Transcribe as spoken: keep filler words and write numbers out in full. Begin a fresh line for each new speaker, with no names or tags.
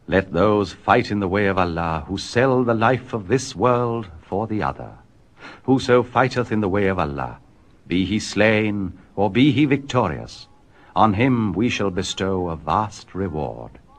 Let those fight in the way of Allah who sell the life of this world for the other. Whoso fighteth in the way of Allah, be he slain or be he victorious, on him we shall bestow a vast reward.